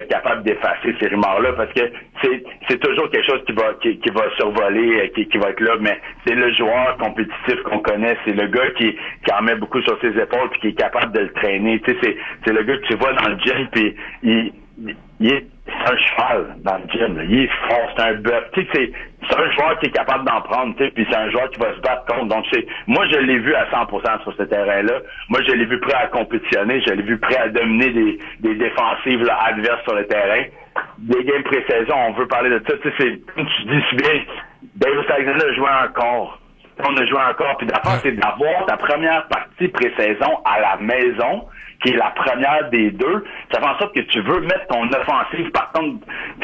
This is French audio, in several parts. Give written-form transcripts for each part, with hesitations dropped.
être capable d'effacer ces rumeurs-là, parce que c'est toujours quelque chose qui va survoler, qui va être là, mais c'est le joueur compétitif qu'on connaît, c'est le gars qui en met beaucoup sur ses épaules puis qui est capable de le traîner. Tu sais, c'est le gars que tu vois dans le gym, puis c'est un cheval dans le gym, là. Il est fort, c'est un bœuf. Tu sais, c'est un joueur qui est capable d'en prendre, tu sais, puis c'est un joueur qui va se battre contre. Donc, moi, je l'ai vu à 100% sur ce terrain-là. Moi, je l'ai vu prêt à compétitionner, je l'ai vu prêt à dominer des défensives là, adverses sur le terrain. Des games pré-saison, on veut parler de ça. Tu sais, comme tu dis si bien, Davis Alexander a joué encore. On a joué encore, puis d'abord, c'est d'avoir ta première partie pré-saison à la maison, qui est la première des deux. Ça fait en sorte que tu veux mettre ton offensive, par contre,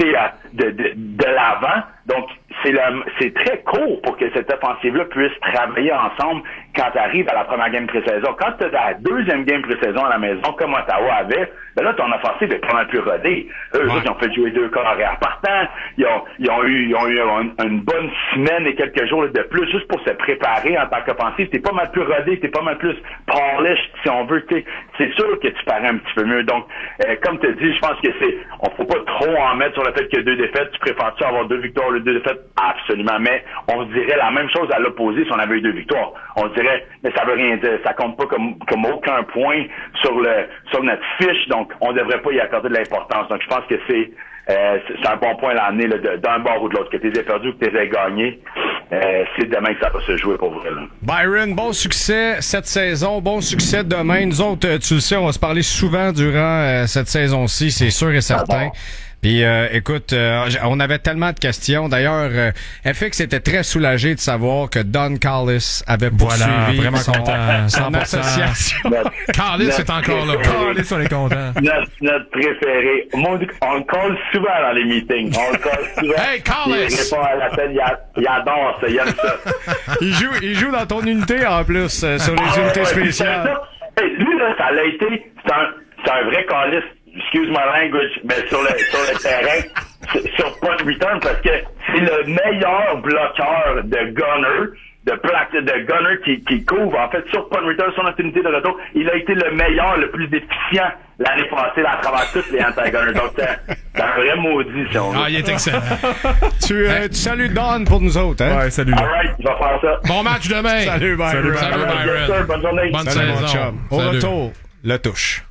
de l'avant. Donc, c'est très court pour que cette offensive-là puisse travailler ensemble quand tu arrives à la première game pré-saison. Quand tu as la deuxième game pré-saison à la maison, comme Ottawa avait, ben là, ton offensive est pas mal plus rodée. Eux autres, ils ont fait jouer 2 corps arrière partant. Ils ont eu une bonne semaine et quelques jours de plus juste pour se préparer en tant qu'offensive. T'es pas mal plus rodé, t'es pas mal plus polish, si on veut. C'est sûr que tu parais un petit peu mieux. Donc, comme tu dis, je pense que on faut pas trop en mettre sur le fait qu'il y a 2 défaites. Tu préfères-tu avoir 2 victoires ou 2 défaites? Absolument. Mais on se dirait la même chose à l'opposé si on avait eu 2 victoires. On se dirait, mais ça veut rien dire. Ça compte pas comme aucun point sur notre fiche. Donc, on devrait pas y accorder de l'importance. Donc, je pense que c'est un bon point à l'amener d'un bord ou de l'autre. Que tu aies perdu ou que tu aies gagné, c'est demain que ça va se jouer pour vrai. Là. Byron, bon succès cette saison, bon succès demain. Nous autres, tu le sais, on va se parler souvent durant cette saison-ci, c'est sûr et certain. Puis écoute, on avait tellement de questions. D'ailleurs, FX était très soulagé de savoir que Don Callis avait poursuivi vraiment content, son association. Callis est encore là. Callis, on est content. Notre préféré. On le colle souvent dans les meetings. On le colle souvent. Hey, Callis! Il répond à l'appel, il adore ça, il aime ça. Il joue dans ton unité en plus, sur les unités spéciales. Hey, lui, là, ça l'a été, c'est un vrai Callis. Excuse my language, mais sur le terrain, sur punt return, parce que c'est le meilleur bloqueur de gunner, de gunner qui couvre, en fait, sur punt return, sur notre unité de retour. Il a été le meilleur, le plus efficient l'année passée à travers tous les anti-gunners. Donc, c'est un vrai maudit, si on veut. Ah, il est excellent. Tu salues Don pour nous autres, hein? Ouais, salut. Alright, je vais faire ça. Bon match demain. Salut, Byron. Salut, Byron. Yes, sir, bonne journée. Bonne Salut, mon saison. chum. Au Salut. retour, le touche.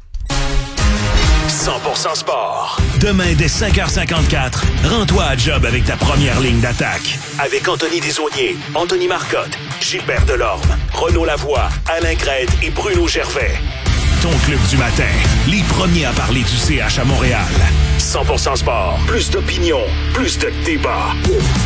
100% sport. Demain dès 5h54, rends-toi à job avec ta première ligne d'attaque. Avec Anthony Desaulniers, Anthony Marcotte, Gilbert Delorme, Renaud Lavoie, Alain Crête et Bruno Gervais. Ton club du matin, les premiers à parler du CH à Montréal. 100% sport, plus d'opinion, plus de débat.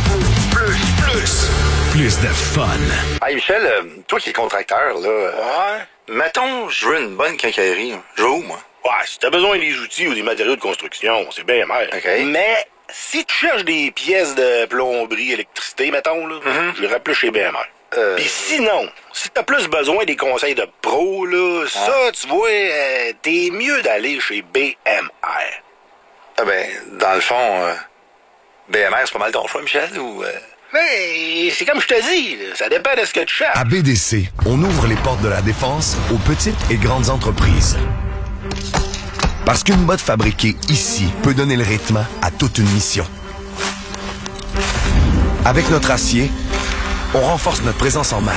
Plus de fun. Hey Michel, toi qui es contracteur, là, mettons, je veux une bonne quincaillerie. Je vais où, moi? Ouais, si t'as besoin des outils ou des matériaux de construction, c'est bien mer. OK. Mais si tu cherches des pièces de plomberie, électricité, mettons, là, je irais plus chez BMR. Puis sinon, si t'as plus besoin des conseils de pro, là, ça, tu vois, t'es mieux d'aller chez BMR. Ah ben, dans le fond, BMR, c'est pas mal ton choix, Michel, ou... Mais c'est comme je te dis, là, ça dépend de ce que tu cherches. À BDC, on ouvre les portes de la défense aux petites et grandes entreprises. Parce qu'une botte fabriquée ici peut donner le rythme à toute une mission. Avec notre acier, on renforce notre présence en mer.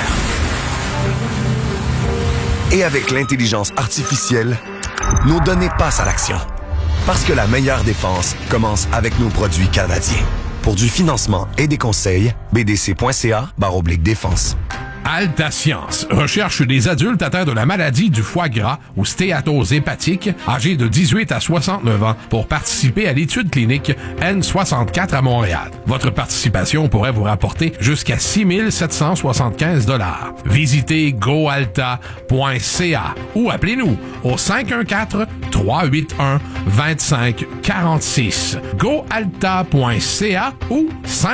Et avec l'intelligence artificielle, nos données passent à l'action. Parce que la meilleure défense commence avec nos produits canadiens. Pour du financement et des conseils, bdc.ca/défense. Alta Science recherche des adultes atteints de la maladie du foie gras ou stéatose hépatique, âgés de 18 à 69 ans, pour participer à l'étude clinique N64 à Montréal. Votre participation pourrait vous rapporter jusqu'à 6 775 $. Visitez goalta.ca ou appelez-nous au 514-381-2546. goalta.ca ou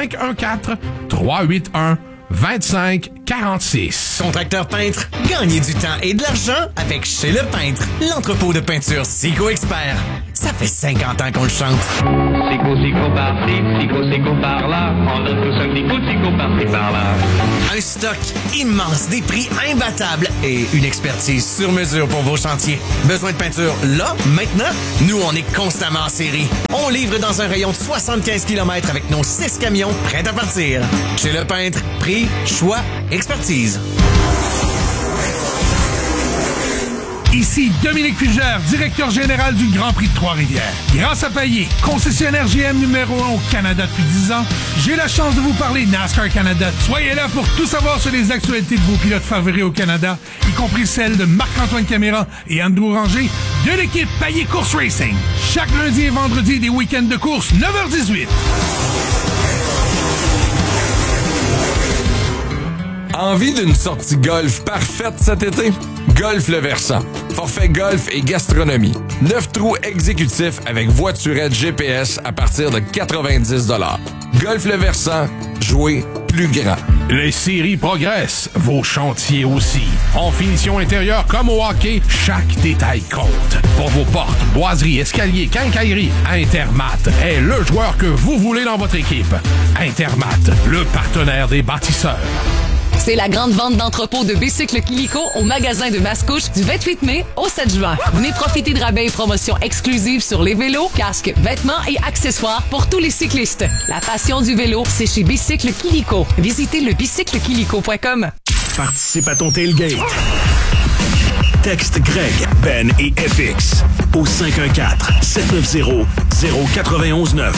514-381-2546. Contracteur peintre, gagnez du temps et de l'argent avec Chez Le Peintre, l'entrepôt de peinture Sico Expert. Ça fait 50 ans qu'on le chante. Sico par-ci, par-là. On donne tous un petit coup de sico par-ci, par-là. Un stock immense, des prix imbattables et une expertise sur mesure pour vos chantiers. Besoin de peinture là, maintenant? Nous, on est constamment en série. On livre dans un rayon de 75 km avec nos 6 camions prêts à partir. Chez Le Peintre, prix, choix, expertise. Ici Dominique Fugère, directeur général du Grand Prix de Trois-Rivières. Grâce à Payet, concessionnaire GM numéro 1 au Canada depuis 10 ans, j'ai la chance de vous parler NASCAR Canada. Soyez là pour tout savoir sur les actualités de vos pilotes favoris au Canada, y compris celles de Marc-Antoine Caméra et Andrew Ranger de l'équipe Payet Course Racing. Chaque lundi et vendredi des week-ends de course, 9h18. Envie d'une sortie golf parfaite cet été? Golf Le Versant. Forfait golf et gastronomie. 9 trous exécutifs avec voiturette GPS à partir de 90 $. Golf Le Versant. Jouer plus grand. Les séries progressent, vos chantiers aussi. En finition intérieure comme au hockey, chaque détail compte. Pour vos portes, boiseries, escaliers, quincailleries, Intermat est le joueur que vous voulez dans votre équipe. Intermat, le partenaire des bâtisseurs. C'est la grande vente d'entrepôt de Bicycle Kilico au magasin de Mascouche du 28 mai au 7 juin. Venez profiter de rabais et promotions exclusives sur les vélos, casques, vêtements et accessoires pour tous les cyclistes. La passion du vélo, c'est chez Bicycle Kilico. Visitez le bicyclekilico.com. Participe à ton tailgate. Texte Greg, Ben et FX au 514-790-0919.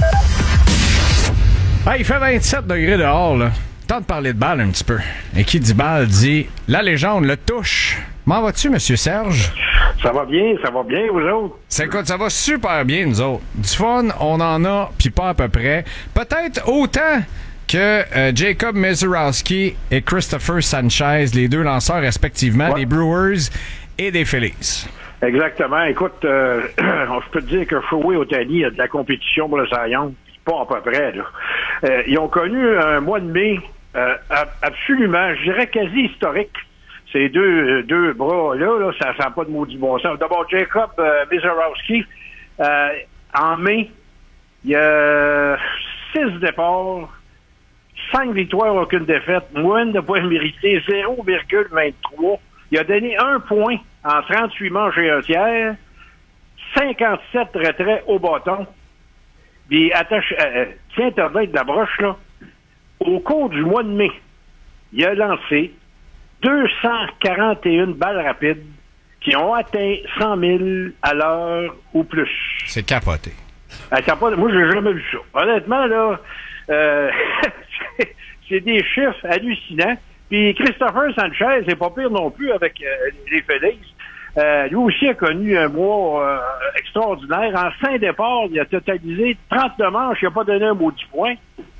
Ah, il fait 27 degrés dehors, là. Temps de parler de balle un petit peu. Et qui dit balle dit la légende, le touche. M'en vas-tu, Monsieur Serge? Ça va bien, vous autres? Écoute, ça va super bien, nous autres. Du fun, on en a, puis pas à peu près. Peut-être autant que Jacob Mezurowski et Christopher Sanchez, les deux lanceurs respectivement des Brewers et des Phillies. Exactement. Écoute, je peux te dire que Shohei Ohtani a de la compétition pour le Cy Young. Pas à peu près, là. Ils ont connu un mois de mai absolument, je dirais quasi historique. Ces deux bras-là, ça n'a pas de maudit bon sens. D'abord, Jacob Mezurowski, en mai, il y a 6 départs, 5 victoires, aucune défaite, moyenne de points mérités, 0,23. Il a donné 1 point en 38 manches et un tiers, 57 retraits au bâton. Puis, tiens-toi bien de la broche, là. Au cours du mois de mai, il a lancé 241 balles rapides qui ont atteint 100 000 à l'heure ou plus. C'est capoté. Moi, j'ai jamais vu ça. Honnêtement, là, c'est des chiffres hallucinants. Puis Christopher Sanchez, c'est pas pire non plus avec les Phillies. Lui aussi a connu un mois extraordinaire. En 5 départs, il a totalisé 32 manches. Il n'a pas donné un maudit point.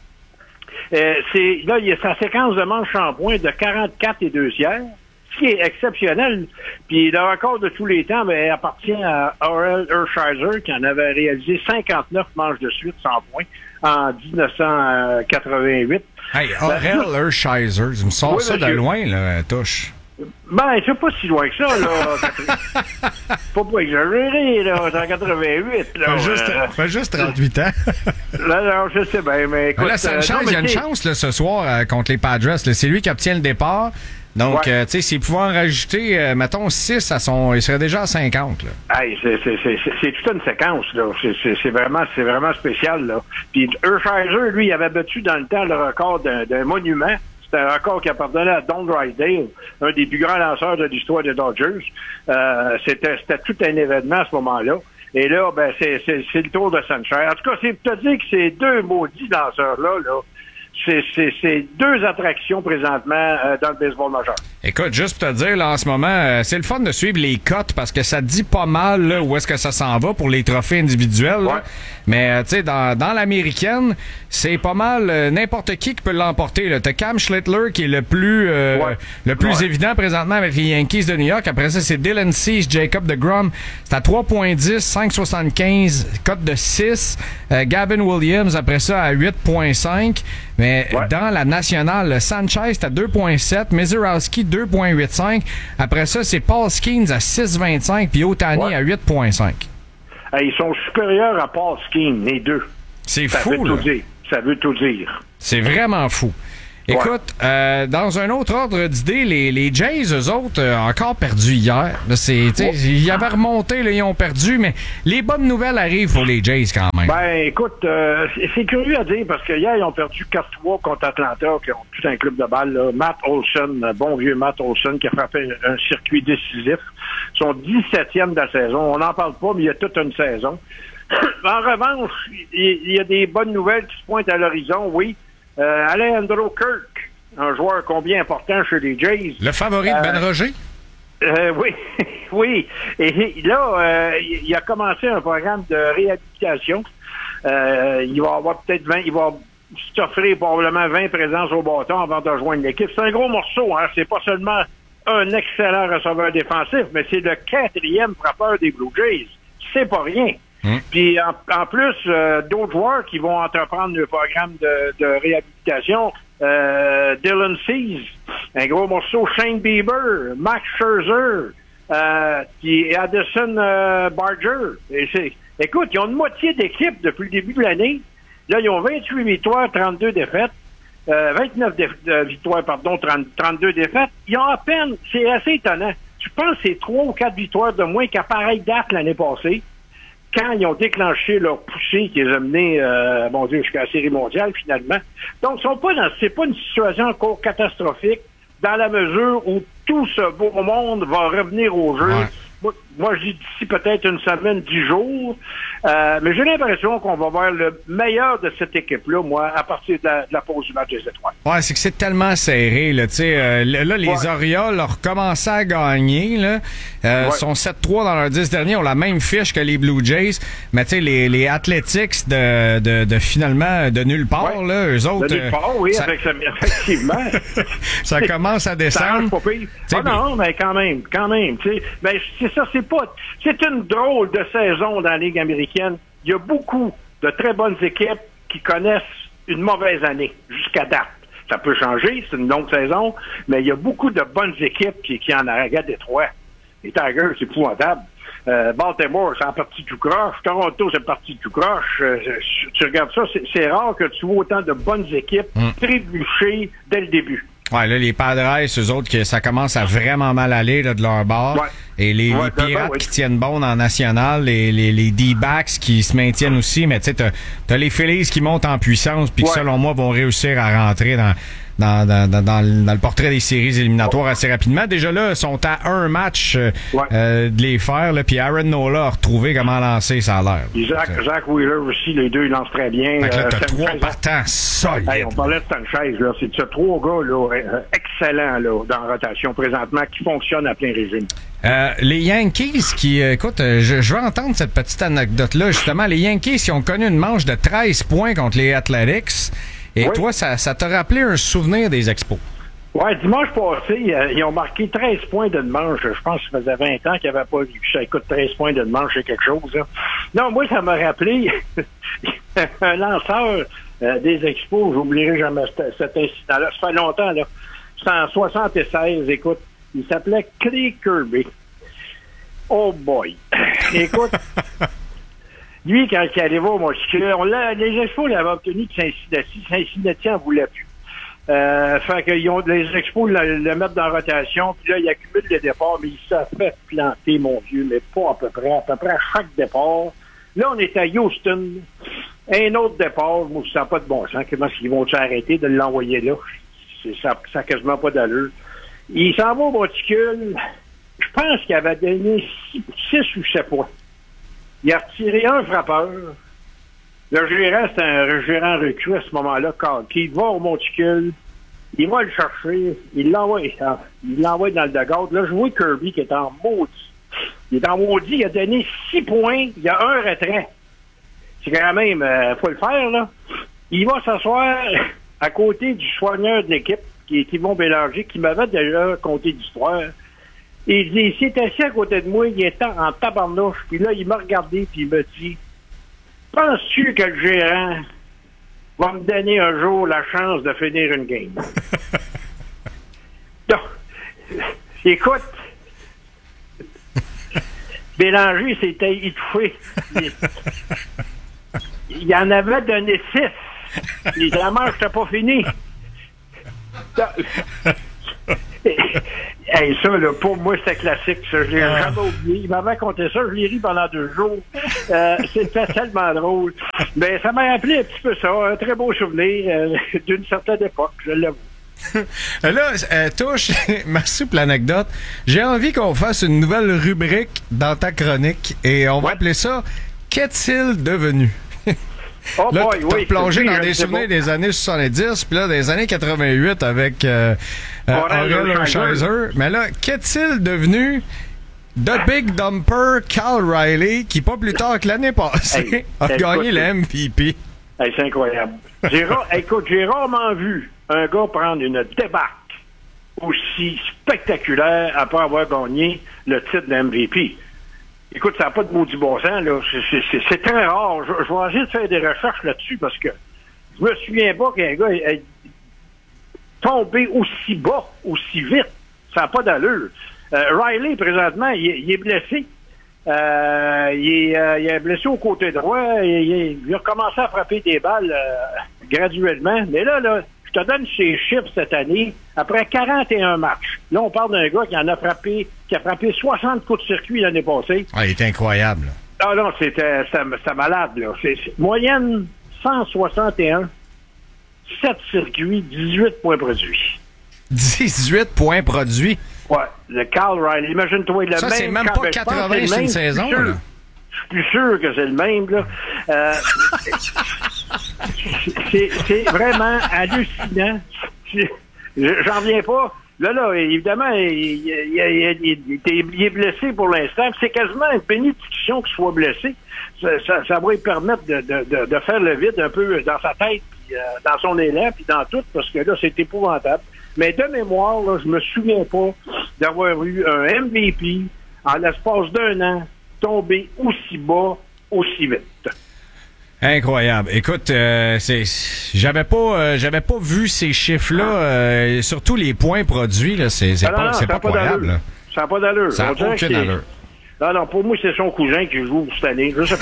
Il y a sa séquence de manches en points de 44 et 2 tiers, ce qui est exceptionnel. Puis le record de tous les temps appartient à Orel Hershiser, qui en avait réalisé 59 manches de suite sans points en 1988. Hey, Orel Hershiser, tu me sors ça de loin, là, touche. Ben, c'est pas si loin que ça, là. Faut pas exagérer, là. C'est en 88, là. Fait juste 38 ans. Là, je sais bien, mais écoute... Là, Sanchez, il y a une chance, là, ce soir, contre les Padres. Là. C'est lui qui obtient le départ. Donc, tu sais, s'il pouvait en rajouter, mettons, 6 à son... Il serait déjà à 50, là. Hey, c'est toute une séquence, là. C'est vraiment spécial, là. Puis Hershiser, lui, il avait battu dans le temps le record d'un monument. C'était un record qui appartenait à Don Drysdale, un des plus grands lanceurs de l'histoire des Dodgers. C'était tout un événement à ce moment-là. Et là, ben, c'est le tour de Sanchez. En tout cas, c'est pour te dire que ces deux maudits lanceurs-là, c'est 2 attractions présentement dans le baseball majeur. Écoute, juste pour te dire, là, en ce moment, c'est le fun de suivre les cotes parce que ça dit pas mal là, où est-ce que ça s'en va pour les trophées individuels. Là. Mais, tu sais, dans l'américaine, c'est pas mal n'importe qui peut l'emporter. T'as Cam Schlittler qui est le plus évident présentement avec les Yankees de New York. Après ça, c'est Dylan Cease, Jacob deGrom. C'est à 3.10, 5.75, cote de 6. Gavin Williams, après ça, à 8.5. Mais dans la nationale, Sanchez à 2.7, Mezurowski 2.85. Après ça, c'est Paul Skeens à 6.25 puis Ohtani à 8.5. Ils sont supérieurs à Paul Skeene, les deux. C'est fou, là. Ça veut tout dire. C'est vraiment fou. Écoute, dans un autre ordre d'idée, les Jays, eux autres, encore perdus hier. Là, ils avaient remonté, là, ils ont perdu, mais les bonnes nouvelles arrivent pour les Jays quand même. Ben, écoute, c'est curieux à dire parce que hier, ils ont perdu 4-3 contre Atlanta, qui ont tout un club de balle. Là. Matt Olson, bon vieux Matt Olson, qui a frappé un circuit décisif. Son 17e de la saison. On n'en parle pas, mais il y a toute une saison. En revanche, il y a des bonnes nouvelles qui se pointent à l'horizon, oui. Alejandro Kirk, un joueur combien important chez les Jays. Le favori de Ben Roger? Oui, oui. Et là, il a commencé un programme de réhabilitation. Il va avoir peut-être 20, il va s'offrir probablement 20 présences au bâton avant de rejoindre l'équipe. C'est un gros morceau, hein. C'est pas seulement un excellent receveur défensif, mais c'est le 4e frappeur des Blue Jays. C'est pas rien. Puis en plus, d'autres joueurs qui vont entreprendre le programme de réhabilitation, Dylan Cease, un gros morceau, Shane Bieber, Max Scherzer, puis Addison Barger. Écoute, ils ont une moitié d'équipe depuis le début de l'année. Là, ils ont 28 victoires, 32 défaites. 29 victoires, 32 défaites. Ils ont à peine, c'est assez étonnant. Je pense que c'est 3 ou 4 victoires de moins qu'à pareille date l'année passée, quand ils ont déclenché leur poussée qui les a menés, jusqu'à la Série mondiale, finalement. Donc, c'est pas une situation encore catastrophique dans la mesure où tout ce beau monde va revenir au jeu. Ouais. Moi, je dis d'ici peut-être une semaine, 10 jours. Mais j'ai l'impression qu'on va voir le meilleur de cette équipe-là, moi, à partir de la pause du match des étoiles. Ouais, c'est que c'est tellement serré, là. Tu sais, là, les Orioles ont recommencé à gagner, là. Sont 7-3 dans leurs 10 derniers, ont la même fiche que les Blue Jays. Mais tu sais, les Athletics de finalement, de nulle part, là, eux autres. De nulle part, oui, effectivement. Ça commence à descendre. Non, mais quand même, tu sais. Ben, c'est ça, c'est une drôle de saison dans la Ligue américaine. Il y a beaucoup de très bonnes équipes qui connaissent une mauvaise année jusqu'à date. Ça peut changer, c'est une longue saison, mais il y a beaucoup de bonnes équipes qui en arrêtent Détroit. Les Tigers, c'est épouvantable. Baltimore, c'est en partie tout croche. Toronto, c'est partie tout croche. Tu regardes ça, c'est rare que tu vois autant de bonnes équipes trébucher dès le début. Ouais, là, les Padres, eux autres, que ça commence à vraiment mal aller là, de leur bord. Ouais. Et les Pirates qui tiennent bon en national, les D-backs qui se maintiennent aussi, mais tu sais, t'as les Phillies qui montent en puissance, puis qui, selon moi, vont réussir à rentrer dans le portrait des séries éliminatoires assez rapidement. Déjà là, sont à un match de les faire, puis Aaron Nola a retrouvé comment lancer, ça a l'air. Zach Wheeler aussi, les deux, ils lancent très bien. Fait que là, t'as 3 partants solides. Hey, on parlait de Sanchez, là. C'est 3 gars là, excellents là, dans la rotation présentement qui fonctionnent à plein régime. Les Yankees qui, écoute, je veux entendre cette petite anecdote-là, justement. Les Yankees qui ont connu une manche de 13 points contre les Athletics. Et toi, ça t'a rappelé un souvenir des Expos? Ouais, dimanche passé, ils ont marqué 13 points de manche. Je pense que ça faisait 20 ans qu'ils n'avaient pas vu ça. Écoute, 13 points de manche, c'est quelque chose. Là. Non, moi, ça m'a rappelé un lanceur des Expos. J'oublierai jamais cet incident-là. Ça fait longtemps, là. C'était en 76, écoute. Il s'appelait Clay Kirby. Oh boy! Écoute... Lui, quand il arrivait au monticule, les Expos l'avaient obtenu de Cincinnati. Cincinnati en voulait plus. Fait que les Expos le mettent dans la rotation, puis là, il accumule les départs, mais il se fait planter, mon Dieu, mais pas à peu près à chaque départ. Là, on est à Houston. Un autre départ, moi, ça n'a pas de bon sens. Comment ils vont s'arrêter de l'envoyer là? Ça n'a quasiment pas d'allure. Il s'en va au monticule. Je pense qu'il avait donné 6 ou 7 points. Il a retiré un frappeur. Le gérant, c'est un gérant recru à ce moment-là, qui va au monticule, il va le chercher, il l'envoie dans le dugout. Là, je vois Kirby qui est en maudit. Il est en maudit, il a donné 6 points, il y a un retrait. C'est quand même, faut le faire, là. Il va s'asseoir à côté du soigneur de l'équipe, qui est Yvon Bélanger, qui m'avait déjà conté l'histoire. Et il s'est assis à côté de moi, il était en tabarnouche, puis là, il m'a regardé, puis il me dit, « Penses-tu que le gérant va me donner un jour la chance de finir une game? » Donc, écoute, Bélanger s'était étouffé. Il en avait donné 6. Les amants, c'était pas fini. Hey, ça, là, pour moi, c'était classique. Ça. Je l'ai jamais oublié. Il m'avait raconté ça. Je l'ai ri pendant 2 jours. C'était tellement drôle. Mais ça m'a rappelé un petit peu ça. Un très beau souvenir d'une certaine époque, je l'avoue. Là, Touche, merci pour l'anecdote. J'ai envie qu'on fasse une nouvelle rubrique dans ta chronique et on va appeler ça « Qu'est-il devenu? » Oh là, boy, oui. Plongé dans des souvenirs des années 70, puis là, des années 88 avec Aurel Hershiser. Mais là, qu'est-il devenu de Big Dumper Cal Riley, qui pas plus tard que l'année passée a gagné le MVP? Hey, c'est incroyable. Écoute, j'ai rarement vu un gars prendre une débarque aussi spectaculaire après avoir gagné le titre de MVP. Écoute, ça n'a pas de maudit bon sens, là. C'est très rare. Je vais essayer de faire des recherches là-dessus parce que je me souviens pas qu'un gars est tombé aussi bas, aussi vite. Ça n'a pas d'allure. Riley, présentement, il est blessé. Il est blessé au côté droit. Il a recommencé à frapper des balles graduellement. Mais là, je te donne ses chiffres cette année. Après 41 matchs, là, on parle d'un gars qui a frappé 60 coups de circuit l'année passée. Ah, il est incroyable. Ah non, c'était malade, là. C'est moyenne 161, 7 circuits, 18 points produits. 18 points produits? Ouais, le Cal Riley. Imagine-toi, le ça, même. Ça, c'est même pas 80 sur une saison, là. Je suis plus sûr que c'est le même, là. C'est vraiment hallucinant. J'en reviens pas. Là, évidemment, il est blessé pour l'instant. C'est quasiment une bénédiction qu'il soit blessé. Ça va lui permettre de faire le vide un peu dans sa tête, puis, dans son élan, puis dans tout, parce que là, c'est épouvantable. Mais de mémoire, là, je me souviens pas d'avoir eu un MVP en l'espace d'1 an tombé aussi bas, aussi vite. Incroyable. Écoute, j'avais pas vu ces chiffres-là, surtout les points produits, là, c'est pas croyable. Là. Ça n'a pas d'allure. Ça n'a aucune allure. Non, pour moi, c'est son cousin qui joue cette année. Je sais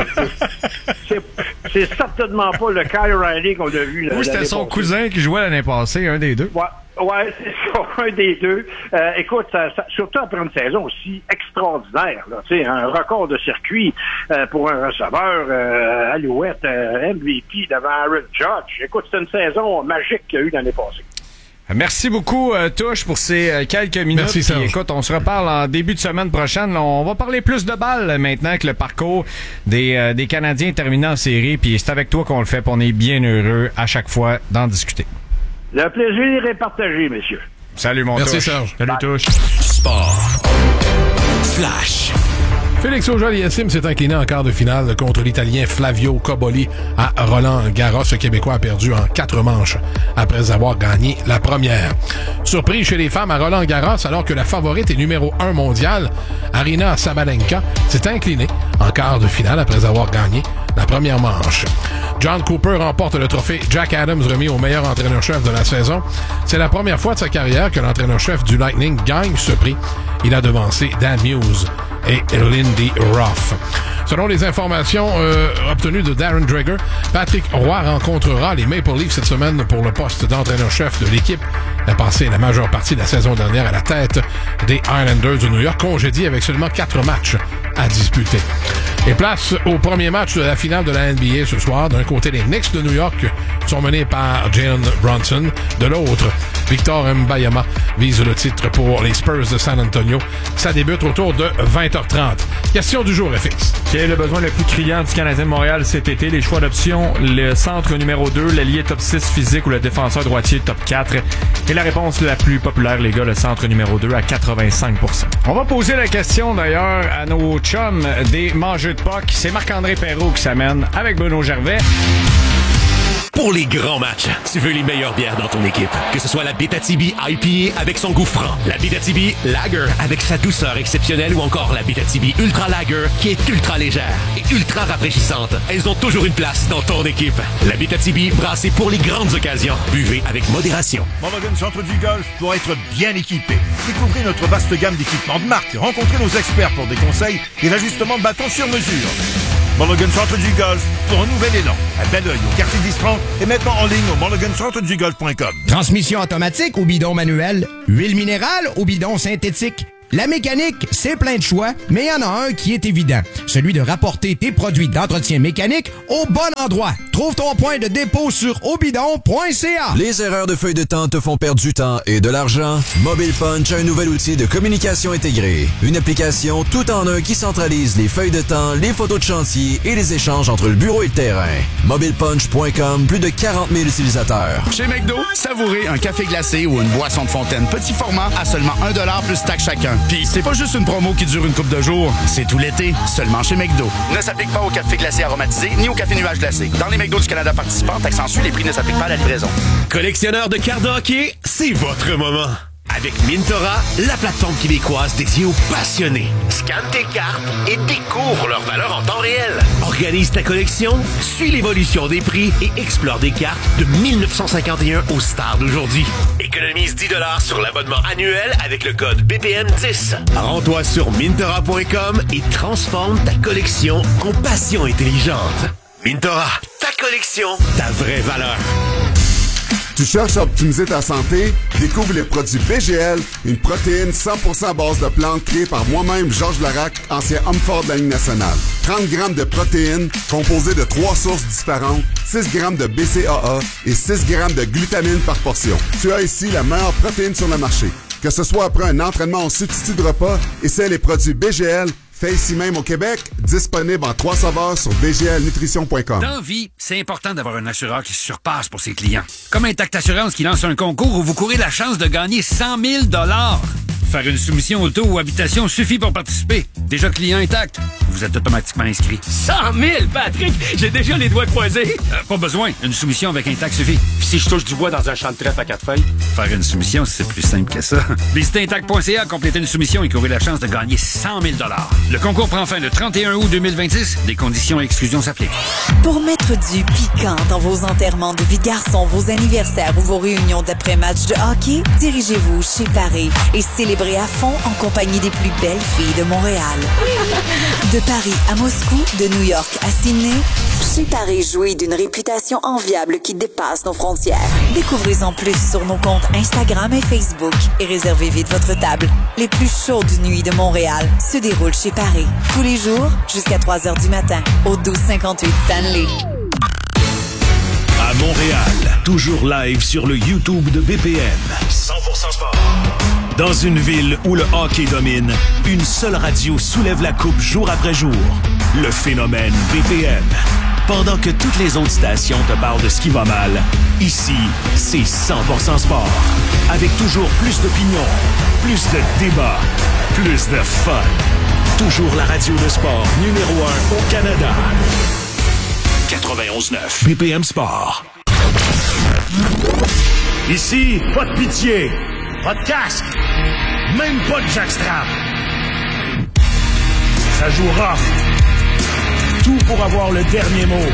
pas. C'est certainement pas le Kyle Riley qu'on a vu. Oui, c'était son cousin qui jouait l'année passée, un des deux. Ouais, c'est ça, un des deux. Écoute, surtout après une saison aussi extraordinaire, là, tu sais, un record de circuit pour un receveur, Alouette, MVP devant Aaron Judge. Écoute, c'est une saison magique qu'il y a eu l'année passée. Merci beaucoup, Touche, pour ces quelques minutes. Merci, Serge. Puis, écoute, on se reparle en début de semaine prochaine. On va parler plus de balles maintenant que le parcours des Canadiens terminé en série. Puis c'est avec toi qu'on le fait. Puis on est bien heureux à chaque fois d'en discuter. Le plaisir est partagé, messieurs. Salut, mon Touche. Merci, Serge. Salut, Touche. Sport. Flash. Félix Auger-Aliassime s'est incliné en quart de finale contre l'Italien Flavio Cobolli à Roland-Garros. Le Québécois a perdu en 4 manches après avoir gagné la première. Surprise chez les femmes à Roland-Garros, alors que la favorite est numéro 1 mondiale, Aryna Sabalenka, s'est inclinée en quart de finale après avoir gagné la première manche. John Cooper remporte le trophée Jack Adams remis au meilleur entraîneur-chef de la saison. C'est la première fois de sa carrière que l'entraîneur-chef du Lightning gagne ce prix. Il a devancé Dan Muse et Lindy Ruff. Selon les informations obtenues de Darren Dreger, Patrick Roy rencontrera les Maple Leafs cette semaine pour le poste d'entraîneur-chef de l'équipe. Il a passé la majeure partie de la saison dernière à la tête des Islanders de New York, congédiés avec seulement 4 matchs à disputer. Et place au premier match de la finale de la NBA ce soir. D'un côté, les Knicks de New York sont menés par Jalen Brunson. De l'autre, Victor Mbayama vise le titre pour les Spurs de San Antonio. Ça débute autour de 20h30. Question du jour, FX. Quel est le besoin le plus criant du Canadien de Montréal cet été? Les choix d'options, le centre numéro 2, l'ailier top 6 physique ou le défenseur droitier top 4. Et la réponse la plus populaire, les gars, le centre numéro 2 à 85%. On va poser la question d'ailleurs à nos chums des mangeux de POC. C'est Marc-André Perrault qui s'amène avec Bruno Gervais. Pour les grands matchs, tu veux les meilleures bières dans ton équipe. Que ce soit la Abitibi IPA avec son goût franc, la Abitibi Lager avec sa douceur exceptionnelle ou encore la Abitibi Ultra Lager qui est ultra légère et ultra rafraîchissante. Elles ont toujours une place dans ton équipe. La Abitibi brassée pour les grandes occasions. Buvez avec modération. Mulligan Centre du Golf pour être bien équipé. Découvrez notre vaste gamme d'équipements de marque. Rencontrez nos experts pour des conseils et l'ajustement de bâton sur mesure. Mulligan Centre du Golf pour un nouvel élan. À Belleuil, au quartier d'Isprong et maintenant en ligne au mulligancentredugolf.com. Transmission automatique ou bidon manuel, huile minérale ou bidon synthétique. La mécanique, c'est plein de choix, mais il y en a un qui est évident. Celui de rapporter tes produits d'entretien mécanique au bon endroit. Trouve ton point de dépôt sur obidon.ca. Les erreurs de feuille de temps te font perdre du temps et de l'argent? Mobile Punch a un nouvel outil de communication intégrée. Une application tout en un qui centralise les feuilles de temps, les photos de chantier et les échanges entre le bureau et le terrain. MobilePunch.com, plus de 40 000 utilisateurs. Chez McDo, savourez un café glacé ou une boisson de fontaine petit format à seulement 1$ plus taxe chacun. Puis c'est pas juste une promo qui dure une couple de jours, c'est tout l'été, seulement chez McDo. Ne s'applique pas au café glacé aromatisé ni au café nuage glacé. Dans les McDo du Canada participants, taxe en les prix ne s'appliquent pas à la livraison. Collectionneur de cartes de hockey, c'est votre moment. Avec Mintora, la plateforme québécoise dédiée aux passionnés. Scanne tes cartes et découvre leur valeur en temps réel. Organise ta collection, suis l'évolution des prix et explore des cartes de 1951 aux stars d'aujourd'hui. Économise 10$ sur l'abonnement annuel avec le code BPM10. Rends-toi sur Mintora.com et transforme ta collection en passion intelligente. Mintora, ta collection, ta vraie valeur. Tu cherches à optimiser ta santé? Découvre les produits BGL, une protéine 100% à base de plantes créée par moi-même, Georges Larac, ancien homme fort de la Ligue nationale. 30 grammes de protéines composées de 3 sources différentes, 6 grammes de BCAA et 6 grammes de glutamine par portion. Tu as ici la meilleure protéine sur le marché. Que ce soit après un entraînement en substitut de repas, essaie les produits BGL, fait ici même au Québec, disponible en 3 saveurs sur bglnutrition.com. Dans vie, c'est important d'avoir un assureur qui se surpasse pour ses clients. Comme Intact Assurance qui lance un concours où vous courez la chance de gagner 100 000 $. Faire une soumission auto ou habitation suffit pour participer. Déjà client Intact, vous êtes automatiquement inscrit. 100 000, Patrick! J'ai déjà les doigts croisés. Pas besoin, une soumission avec Intact suffit. Puis si je touche du bois dans un champ de trèfle à 4 feuilles? Faire une soumission, c'est plus simple que ça. Visitez Intact.ca, complétez une soumission et courez la chance de gagner 100 000 $. Le concours prend fin le 31 août 2026. Des conditions et exclusions s'appliquent. Pour mettre du piquant dans vos enterrements de vie de garçon, vos anniversaires ou vos réunions d'après-match de hockey, dirigez-vous chez Paris et célébrez à fond en compagnie des plus belles filles de Montréal. De Paris à Moscou, de New York à Sydney, chez Paris jouit d'une réputation enviable qui dépasse nos frontières. Découvrez-en plus sur nos comptes Instagram et Facebook et réservez vite votre table. Les plus chaudes nuits de Montréal se déroulent chez Paris. Tous les jours, jusqu'à 3h du matin, au 1258 Stanley. À Montréal, toujours live sur le YouTube de BPM. 100% sport. Dans une ville où le hockey domine, une seule radio soulève la coupe jour après jour. Le phénomène BPM. Pendant que toutes les autres stations te parlent de ce qui va mal, ici, c'est 100% sport. Avec toujours plus d'opinions, plus de débats, plus de fun. Toujours la radio de sport numéro 1 au Canada. 91.9 BPM Sport. Ici, pas de pitié, pas de casque, même pas de jackstrap. Ça joue rough. Tout pour avoir le dernier mot.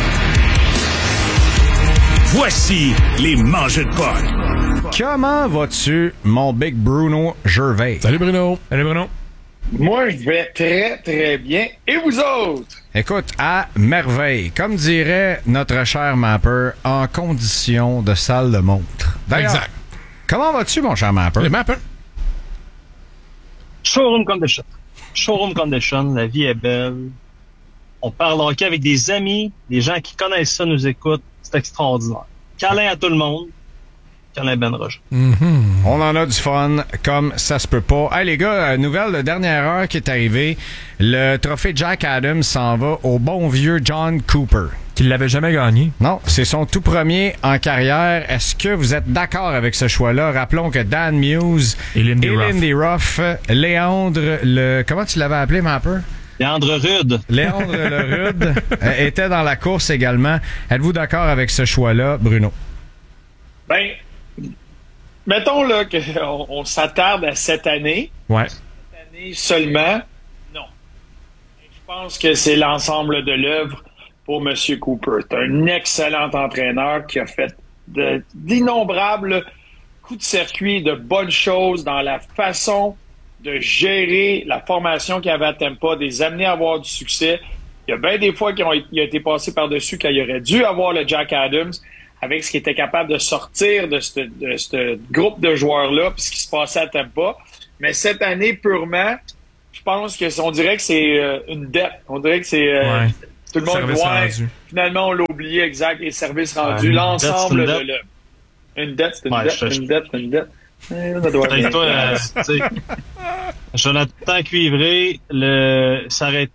Voici les mangeux de potes. Comment vas-tu, mon big Bruno Gervais? Salut Bruno. Salut Bruno. Moi, je vais très, très bien. Et vous autres? Écoute, à merveille. Comme dirait notre cher Mapper, en condition de salle de montre. D'ailleurs, exact. Comment vas-tu, mon cher Mapper? Le Mapper? Showroom condition. Showroom condition, la vie est belle. On parle hockey avec des amis, des gens qui connaissent ça nous écoutent. C'est extraordinaire. Câlin à tout le monde. Câlin Ben Roger. Mm-hmm. On en a du fun comme ça se peut pas. Hey les gars, nouvelle de dernière heure qui est arrivée. Le trophée Jack Adams s'en va au bon vieux John Cooper. Qui l'avait jamais gagné. Non, c'est son tout premier en carrière. Est-ce que vous êtes d'accord avec ce choix-là? Rappelons que Dan Muse et Lindy Ruff, Léandre, comment tu l'avais appelé, Mapper? Léandre Rude. Léandre le Rude était dans la course également. Êtes-vous d'accord avec ce choix-là, Bruno? Ben, mettons là qu'on s'attarde à cette année. Ouais. Cette année seulement, non. Je pense que c'est l'ensemble de l'œuvre pour M. Cooper. C'est un excellent entraîneur qui a fait d'innombrables coups de circuit, de bonnes choses dans la façon de gérer la formation qu'il y avait à Tampa, des amener à avoir du succès. Il y a bien des fois qu'il a été passé par-dessus quand il aurait dû avoir le Jack Adams avec ce qu'il était capable de sortir de ce groupe de joueurs-là puis ce qui se passait à Tampa. Mais cette année, purement, je pense on dirait que c'est une dette. On dirait que c'est... tout le monde voit. Finalement, on l'a oublié, exact. Les services rendus, l'ensemble de... Une dette, c'est une dette. Jonathan Cuivré, ça aurait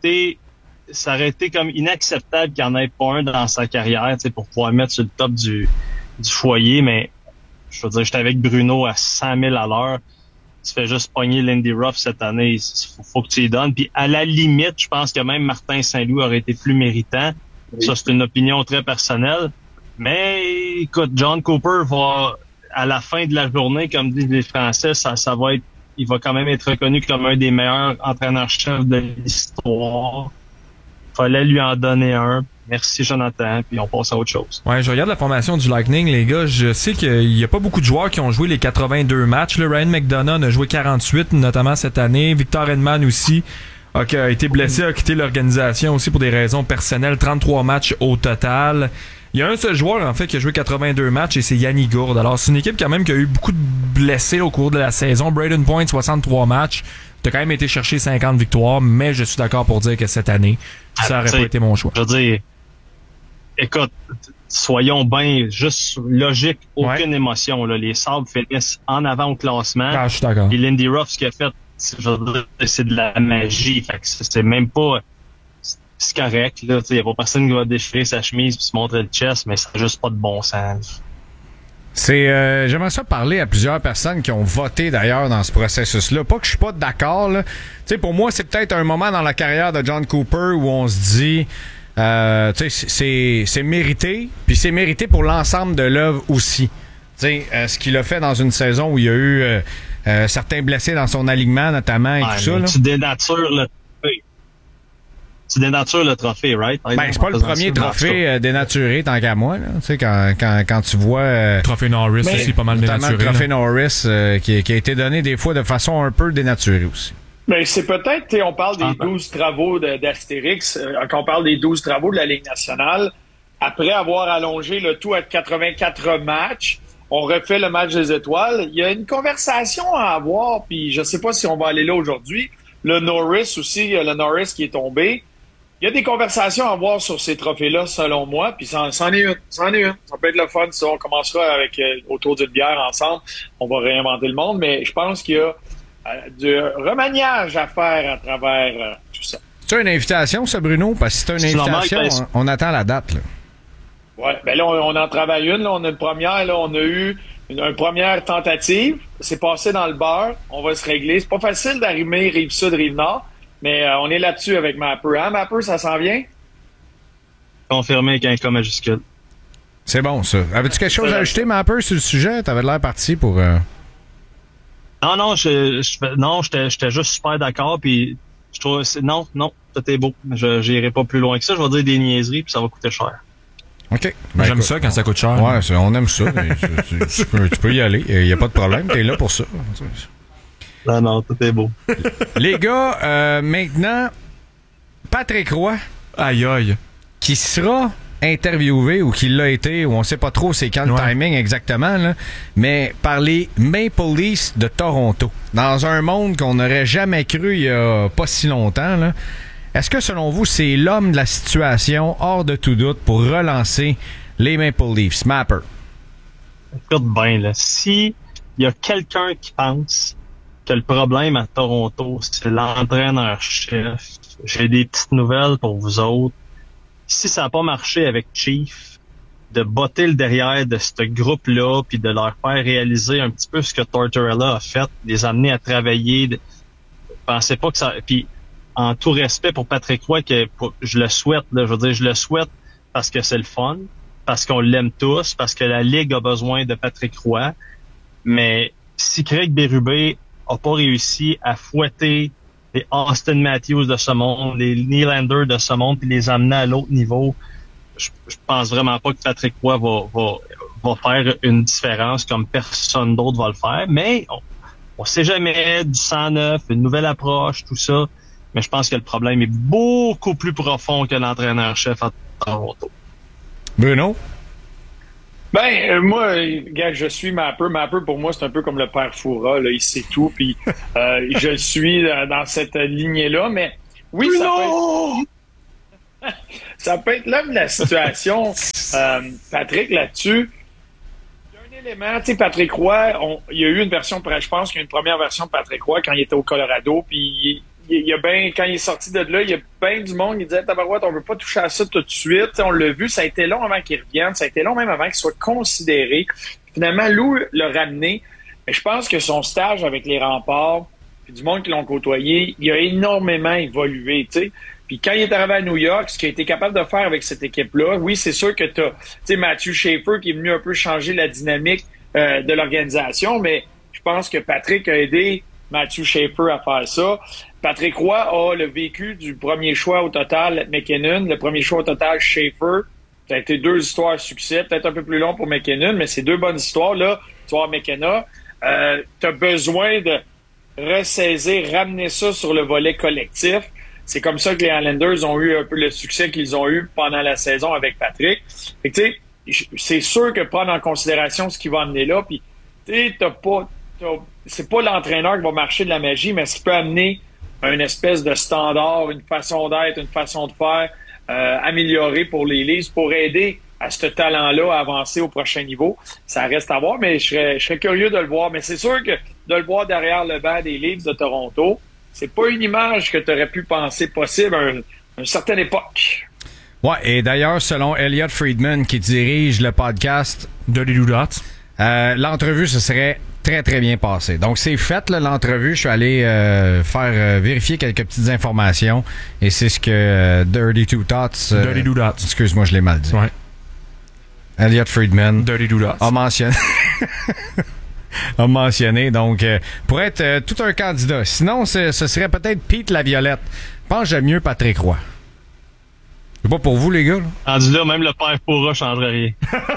été comme inacceptable qu'il n'y en ait pas un dans sa carrière, pour pouvoir mettre sur le top du foyer, mais je veux dire, j'étais avec Bruno à 100 000 à l'heure. Tu fais juste pogner Lindy Ruff cette année, faut que tu y donnes. Puis à la limite, je pense que même Martin Saint-Louis aurait été plus méritant. Oui. Ça, c'est une opinion très personnelle. Mais écoute, John Cooper va, à la fin de la journée, comme disent les Français, ça va être, il va quand même être reconnu comme un des meilleurs entraîneurs-chefs de l'histoire. Fallait lui en donner un. Merci Jonathan, puis on passe à autre chose. Ouais, je regarde la formation du Lightning, les gars. Je sais qu'il y a pas beaucoup de joueurs qui ont joué les 82 matchs. Là, Ryan McDonough a joué 48, notamment cette année. Victor Hedman aussi a été blessé, a quitté l'organisation aussi pour des raisons personnelles. 33 matchs au total. Il y a un seul joueur, en fait, qui a joué 82 matchs et c'est Yanni Gourde. Alors, c'est une équipe quand même qui a eu beaucoup de blessés au cours de la saison. Braden Point, 63 matchs. T'as quand même été chercher 50 victoires, mais je suis d'accord pour dire que cette année, ça aurait pas été mon choix. Je veux dire, écoute, soyons bien juste logique, aucune émotion. Là. Les Sabres finissent en avant au classement. Ah, je suis d'accord. Et Lindy Ruff, ce qu'il a fait, je veux dire, c'est de la magie. Fait que c'est même pas... C'est correct, là. Il n'y a pas personne qui va déchirer sa chemise et se montrer le chest, mais ça n'a juste pas de bon sens. J'aimerais ça parler à plusieurs personnes qui ont voté d'ailleurs dans ce processus-là. Pas que je suis pas d'accord, là. Tu sais, pour moi, c'est peut-être un moment dans la carrière de John Cooper où on se dit, tu sais, c'est mérité, puis c'est mérité pour l'ensemble de l'œuvre aussi. Tu sais, ce qu'il a fait dans une saison où il y a eu certains blessés dans son alignement, notamment, et tout ça. Là. Tu dénatures le trophée. Tu dénatures le trophée, right? Ben, c'est pas le premier trophée dénaturé, tant qu'à moi. Tu sais, quand tu vois... trophée Norris aussi, pas mal dénaturé. Le trophée Norris qui a été donné des fois de façon un peu dénaturée aussi. Mais c'est peut-être, on parle des 12 travaux d'Astérix, quand on parle des 12 travaux de la Ligue nationale, après avoir allongé le tout à 84 matchs, on refait le match des étoiles. Il y a une conversation à avoir, puis je sais pas si on va aller là aujourd'hui. Le Norris aussi, le Norris qui est tombé. Il y a des conversations à avoir sur ces trophées-là, selon moi, puis c'en est une. Ça peut être le fun, ça. On commencera avec autour d'une bière ensemble. On va réinventer le monde, mais je pense qu'il y a du remaniage à faire à travers tout ça. C'est une invitation, ça, Bruno? Parce que si c'est une invitation, on attend la date, là. Ouais, ben là, on en travaille une. Là, on a une première. Là, on a eu une première tentative. C'est passé dans le beurre. On va se régler. C'est pas facile d'arrimer Rive-Sud, Rive-Nord. Mais on est là-dessus avec Mapper. Hein, Mapper, ça s'en vient? Confirmé avec un K majuscule. C'est bon, ça. Avais-tu quelque chose à ajouter, Mapper, sur le sujet? T'avais l'air parti pour... Non, j'étais juste super d'accord. Puis je trouve... Non, tout est beau. J'irai pas plus loin que ça. Je vais dire des niaiseries, puis ça va coûter cher. OK. Ben, j'aime ça quand ça coûte cher. Ouais, on aime ça. Tu peux y aller. Il n'y a pas de problème. T'es là pour ça. Non, tout est beau. Les gars, maintenant, Patrick Roy. Aïe. Qui sera interviewé ou qui l'a été, ou on sait pas trop c'est quand le timing exactement, là, mais par les Maple Leafs de Toronto. Dans un monde qu'on n'aurait jamais cru il y a pas si longtemps, là. Est-ce que, selon vous, c'est l'homme de la situation, hors de tout doute, pour relancer les Maple Leafs? Mapper. Écoute bien, là. Si il y a quelqu'un qui pense que le problème à Toronto, c'est l'entraîneur-chef, j'ai des petites nouvelles pour vous autres. Si ça n'a pas marché avec Chief, de botter le derrière de ce groupe-là, puis de leur faire réaliser un petit peu ce que Tortorella a fait, les amener à travailler. Pensez pas que ça... Puis en tout respect pour Patrick Roy, je le souhaite, là, je veux dire, je le souhaite parce que c'est le fun, parce qu'on l'aime tous, parce que la Ligue a besoin de Patrick Roy. Mais si Craig Berube a pas réussi à fouetter les Austin Matthews de ce monde, les Nylander de ce monde, puis les amener à l'autre niveau, je pense vraiment pas que Patrick Roy va faire une différence comme personne d'autre va le faire. Mais on sait jamais, du sang neuf, une nouvelle approche, tout ça. Mais je pense que le problème est beaucoup plus profond que l'entraîneur-chef à Toronto. Bruno? Moi, gars, je suis Mapper. Mapper, pour moi, c'est un peu comme le père Foura, là, il sait tout, puis je suis dans cette lignée-là, mais oui, ça peut être l'homme de la situation. Patrick, là-dessus, il y a un élément, tu sais, Patrick Roy, il y a eu une version, je pense qu'il y a une première version de Patrick Roy quand il était au Colorado, puis il y a quand il est sorti de là, il y a bien du monde qui disait Tabarouette, on veut pas toucher à ça tout de suite. T'sais, on l'a vu, ça a été long avant qu'il revienne, ça a été long même avant qu'il soit considéré. Finalement, Lou l'a ramené. Mais je pense que son stage avec les Remparts, puis du monde qui l'ont côtoyé, il a énormément évolué, tu sais. Puis quand il est arrivé à New York, ce qu'il a été capable de faire avec cette équipe-là, oui, c'est sûr que t'as Matthew Schaefer qui est venu un peu changer la dynamique de l'organisation, mais je pense que Patrick a aidé Matthew Schaefer à faire ça. Patrick Roy a le vécu du premier choix au total McKinnon, le premier choix au total Schaefer. Ça a été 2 histoires à succès, peut-être un peu plus long pour McKinnon, mais c'est 2 bonnes histoires. Là, tu vois, McKenna, tu as besoin de ressaisir, ramener ça sur le volet collectif. C'est comme ça que les Islanders ont eu un peu le succès qu'ils ont eu pendant la saison avec Patrick. Fait que, tu sais, c'est sûr que prendre en considération ce qui va amener là, puis tu sais, c'est pas l'entraîneur qui va marcher de la magie, mais ce qui peut amener une espèce de standard, une façon d'être, une façon de faire améliorée pour les Leafs, pour aider à ce talent-là à avancer au prochain niveau. Ça reste à voir, mais je serais curieux de le voir. Mais c'est sûr que de le voir derrière le banc des Leafs de Toronto, c'est pas une image que tu aurais pu penser possible à une certaine époque. Ouais, et d'ailleurs, selon Elliot Friedman, qui dirige le podcast Dirty Dots, l'entrevue se serait très, très bien passé. Donc, c'est fait, là, l'entrevue. Je suis allé faire vérifier quelques petites informations. Et c'est ce que Dirty Dots... Dirty Dots. Excuse-moi, je l'ai mal dit. Ouais. Elliot Friedman Dirty Dots a mentionné... a mentionné. Donc, pour être tout un candidat. Sinon, ce serait peut-être Pete Laviolette. Je pense que j'aime mieux Patrick Roy. C'est pas pour vous, les gars, là? Rendu là, même le père Pourra changerait rien.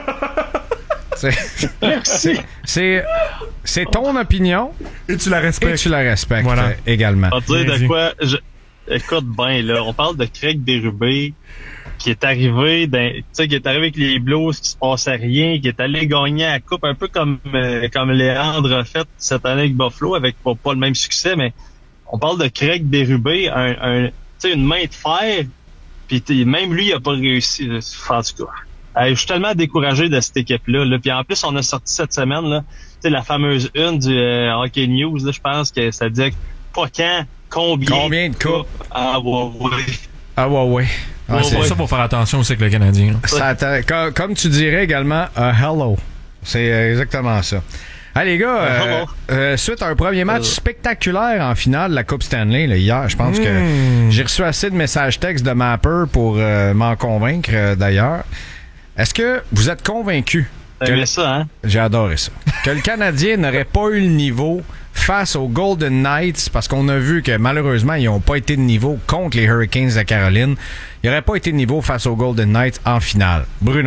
C'est ton opinion. Et tu la respectes. Voilà. Également. On va dire de quoi... Écoute bien, là, on parle de Craig Berube qui est arrivé qui est arrivé avec les Blues, qui se passait rien, qui est allé gagner la coupe, un peu comme Léandre a fait cette année avec Buffalo, avec pas le même succès, mais on parle de Craig Berube, une main de fer, puis même lui, il a pas réussi. En tout cas, je suis tellement découragé de cette équipe-là. Puis en plus, on a sorti cette semaine là, la fameuse une du Hockey News, là, je pense que ça disait pas quand, combien de coupes. Ah ouais. Ouais, c'est ça pour faire attention aussi avec le Canadien. Comme tu dirais également, hello. C'est exactement ça. Hey, les gars, suite à un premier match spectaculaire en finale de la Coupe Stanley là, hier, je pense que j'ai reçu assez de messages textes de Mapper pour m'en convaincre d'ailleurs. Est-ce que vous êtes convaincu? Ça, hein? J'ai adoré ça. Que le Canadien n'aurait pas eu le niveau face aux Golden Knights, parce qu'on a vu que malheureusement, ils n'ont pas été de niveau contre les Hurricanes de Caroline. Ils n'auraient pas été de niveau face aux Golden Knights en finale. Bruno?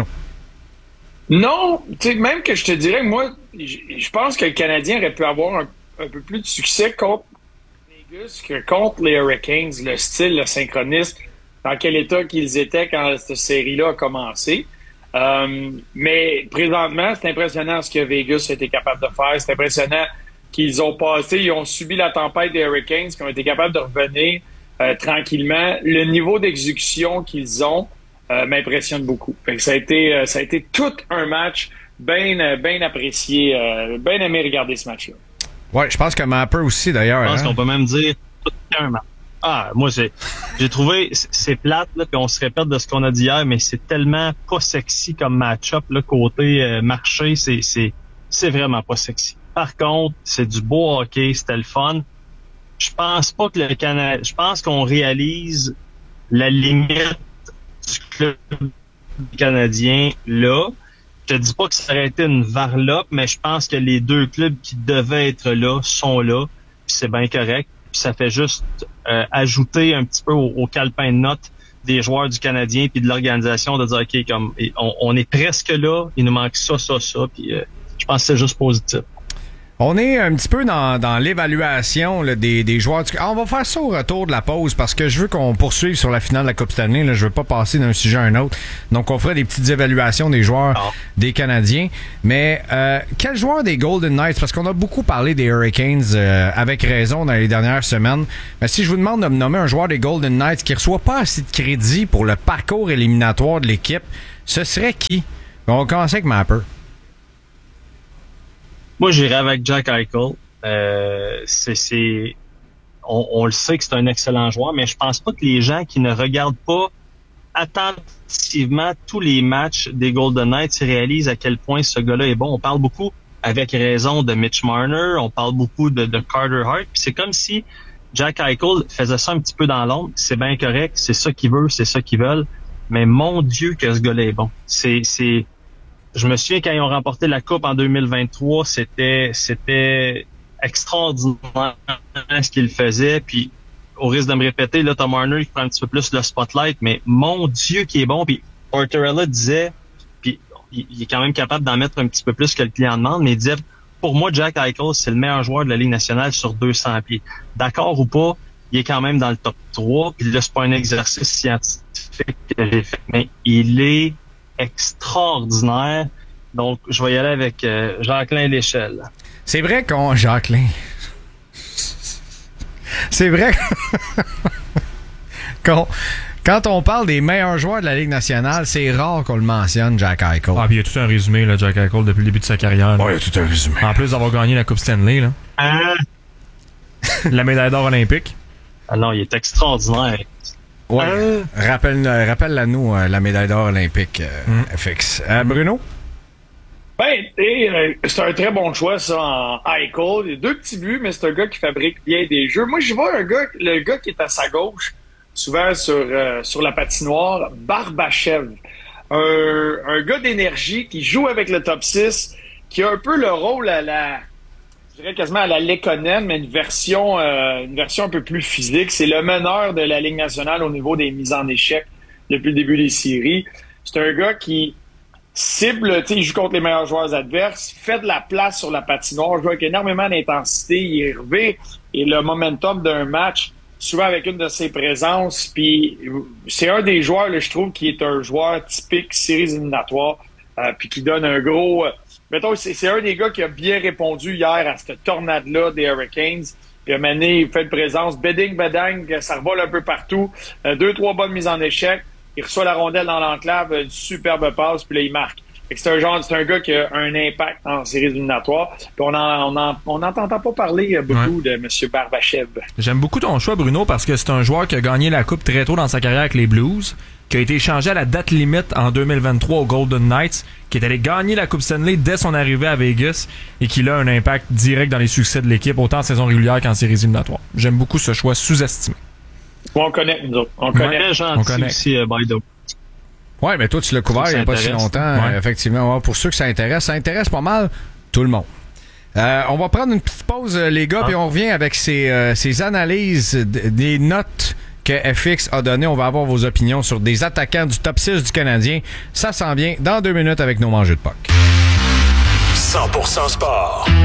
Non, tu sais, même que je te dirais, moi, je pense que le Canadien aurait pu avoir un peu plus de succès contre les Gus que contre les Hurricanes. Le style, le synchronisme, dans quel état qu'ils étaient quand cette série-là a commencé. Mais présentement, c'est impressionnant ce que Vegas a été capable de faire. C'est impressionnant qu'ils ont passé, ils ont subi la tempête des Hurricanes, qui ont été capables de revenir tranquillement. Le niveau d'exécution qu'ils ont m'impressionne beaucoup. Fait que ça a été tout un match bien apprécié, bien aimé regarder ce match-là. Ouais, je pense que Mapper aussi d'ailleurs. Je pense qu'on peut même dire tout un match. Ah, moi j'ai trouvé c'est plate là, puis on se répète de ce qu'on a dit hier, mais c'est tellement pas sexy comme match-up là, côté marché, c'est vraiment pas sexy. Par contre, c'est du beau hockey, c'était le fun. je pense pas que le Canada... Je pense qu'on réalise la limite du club canadien là. Je te dis pas que ça aurait été une varlope, mais je pense que les deux clubs qui devaient être là sont là. Puis c'est bien correct. Puis ça fait juste ajouter un petit peu au calepin de notes des joueurs du Canadien puis de l'organisation de dire OK, comme on est presque là, il nous manque ça, puis je pense que c'est juste positif. On est un petit peu dans l'évaluation là, des joueurs. On va faire ça au retour de la pause parce que je veux qu'on poursuive sur la finale de la Coupe Stanley. Là, je veux pas passer d'un sujet à un autre. Donc, on fera des petites évaluations des joueurs des Canadiens. Mais quel joueur des Golden Knights? Parce qu'on a beaucoup parlé des Hurricanes avec raison dans les dernières semaines. Mais si je vous demande de me nommer un joueur des Golden Knights qui reçoit pas assez de crédit pour le parcours éliminatoire de l'équipe, ce serait qui? On va commencer avec Mapper. Moi, j'irais avec Jack Eichel. On le sait que c'est un excellent joueur, mais je pense pas que les gens qui ne regardent pas attentivement tous les matchs des Golden Knights réalisent à quel point ce gars-là est bon. On parle beaucoup, avec raison, de Mitch Marner, on parle beaucoup de Carter Hart, puis c'est comme si Jack Eichel faisait ça un petit peu dans l'ombre. C'est bien correct, c'est ça qu'il veut, c'est ça qu'ils veulent, mais mon Dieu que ce gars-là est bon. Je me souviens quand ils ont remporté la Coupe en 2023, c'était extraordinaire ce qu'ils faisaient. Puis, au risque de me répéter, là, Tom Marner qui prend un petit peu plus le spotlight, mais mon Dieu qui est bon. Puis, Tortorella disait, puis il est quand même capable d'en mettre un petit peu plus que le client demande, mais il disait, pour moi, Jack Eichel, c'est le meilleur joueur de la Ligue nationale sur 200 pieds. D'accord ou pas, il est quand même dans le top 3. Puis là, c'est pas un exercice scientifique que j'ai fait, mais il est extraordinaire. Donc, je vais y aller avec Jacqueline Léchelle. C'est vrai qu'on... Jacqueline. C'est vrai quand on parle des meilleurs joueurs de la Ligue nationale, c'est rare qu'on le mentionne, Jack Eichel. Ah, puis il y a tout un résumé, là, Jack Eichel, depuis le début de sa carrière. Ouais, il y a tout un résumé. En plus d'avoir gagné la Coupe Stanley, là. La médaille d'or olympique. Ah non, il est extraordinaire. Ouais. Rappelle-la nous, la médaille d'or olympique, FX. Bruno? Ben, c'est un très bon choix, ça, en Eichel. Il y a 2 petits buts, mais c'est un gars qui fabrique bien des jeux. Moi, je vois le gars qui est à sa gauche, souvent sur la patinoire, Barbachev. Un gars d'énergie qui joue avec le top 6, qui a un peu le rôle je dirais quasiment à la Lekonen, mais une version un peu plus physique. C'est le meneur de la Ligue nationale au niveau des mises en échec depuis le début des séries. C'est un gars qui cible, il joue contre les meilleurs joueurs adverses, fait de la place sur la patinoire, joue avec énormément d'intensité, il est revêt et le momentum d'un match, souvent avec une de ses présences. Puis c'est un des joueurs, là, je trouve, qui est un joueur typique séries éliminatoires, puis qui donne un gros... mettons, c'est un des gars qui a bien répondu hier à cette tornade-là des Hurricanes. Puis à Mané, il fait de présence. Beding-bedang, ça revole un peu partout. 2-3 bonnes mises en échec. Il reçoit la rondelle dans l'enclave, une superbe passe, puis là, il marque. Fait que c'est un gars qui a un impact en séries éliminatoires. Puis on n'entend pas parler beaucoup de M. Barbachev. J'aime beaucoup ton choix, Bruno, parce que c'est un joueur qui a gagné la Coupe très tôt dans sa carrière avec les Blues, qui a été échangé à la date limite en 2023 aux Golden Knights, qui est allé gagner la Coupe Stanley dès son arrivée à Vegas et qui a un impact direct dans les succès de l'équipe, autant en saison régulière qu'en séries éliminatoires. J'aime beaucoup ce choix sous-estimé. On connaît, nous autres. On connaît. On connaît aussi, Baido. Ouais, mais toi, tu l'as couvert il n'y a pas si longtemps. Ouais. Effectivement, ouais, pour ceux que ça intéresse pas mal tout le monde. On va prendre une petite pause, les gars, puis on revient avec ces analyses des notes que FX a données. On va avoir vos opinions sur des attaquants du top 6 du Canadien. Ça s'en vient dans 2 minutes avec nos mangeux de puck. 100% sport.